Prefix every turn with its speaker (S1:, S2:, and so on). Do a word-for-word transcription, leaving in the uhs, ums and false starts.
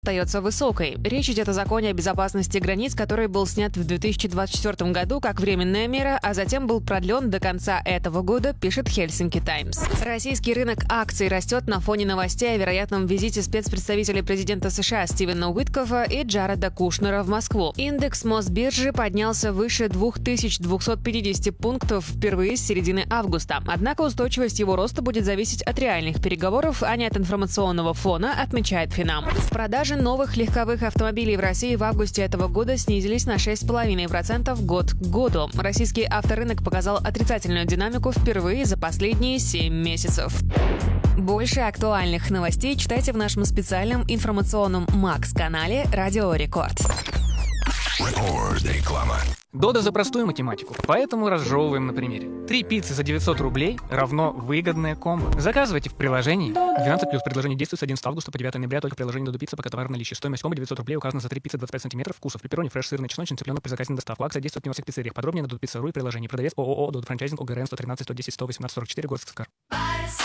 S1: остается высокой. Речь идет о законе о безопасности границ, который был снят в две тысячи двадцать четвёртом году как временная мера, а затем был продлен до конца этого года, пишет Helsinki Times. Российский рынок акций растет на фоне новостей о вероятном визите спецпредставителя президента США Стивена Уиткофа и Джареда Кушнера в Москву. Индекс Мосбиржи поднялся выше две тысячи двести пятьдесят пунктов впервые с середины августа. Однако устойчивость его роста будет зависеть от реальных переговоров, а не от информационного фона, отмечает Финам. Продажи новых легковых автомобилей в России в августе этого года снизились на шесть целых пять десятых процента год к году. Российский авторынок показал отрицательную динамику впервые за последние семь месяцев. Больше актуальных новостей читайте в нашем специальном информационном Макс-канале «Радио Рекорд».
S2: Реклама.
S3: Дода за простую математику, поэтому разжевываем на примере. Три пиццы за девятьсот рублей равно выгодное комбо. Заказывайте в приложении. двенадцать плюс предложение действует с одиннадцатого августа по девятое ноября только в приложении Додо Пицца, пока товар в наличии. Стоимость комбо девятьсот рублей указана за три пиццы двадцать пять сантиметров, вкусов пепперони, фреш, сырный, чесночный, цыпленок при заказе на доставку. Акция действует не во всех пиццериях. Подробнее на Додо Пицца точка ру и приложении. Продавец ООО Додо Франчайзинг ОГРН сто тринадцать сто десять сто восемнадцать сорок четыре, город Сыктывкар.